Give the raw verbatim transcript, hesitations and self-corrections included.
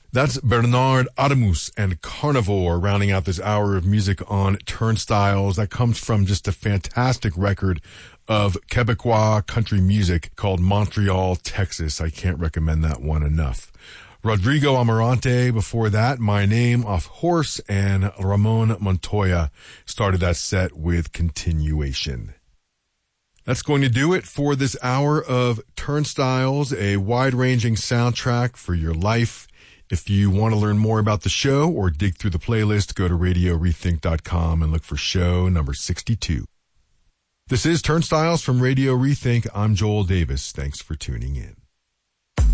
That's Bernard Adamus and Carnivore rounding out this hour of music on Turnstiles. That comes from just a fantastic record of Quebecois country music called Montreal, Texas. I can't recommend that one enough. Rodrigo Amarante before that, My Name Off Horse, and Ramon Montoya started that set with Continuation. That's going to do it for this hour of Turnstiles, a wide-ranging soundtrack for your life. If you want to learn more about the show or dig through the playlist, go to radio rethink dot com and look for show number sixty-two. This is Turnstiles from Radio Rethink. I'm Joel Davis. Thanks for tuning in.